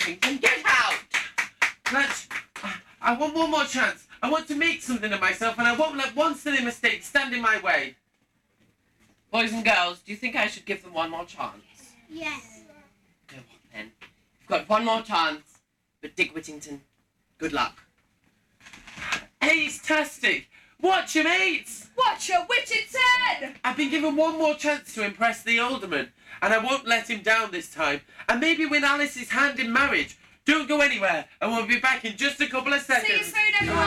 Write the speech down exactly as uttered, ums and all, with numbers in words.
Whittington, get out! Let's... I want one more chance. I want to make something of myself, and I won't let one silly mistake stand in my way. Boys and girls, do you think I should give them one more chance? Yes. Go on, then. You've got one more chance, but Dick Whittington, good luck. Ace-tastic! Watch him, mates! Watch your Whittington! I've been given one more chance to impress the alderman, and I won't let him down this time, and maybe win Alice's hand in marriage. Don't go anywhere, and we'll be back in just a couple of seconds. See you soon, everyone!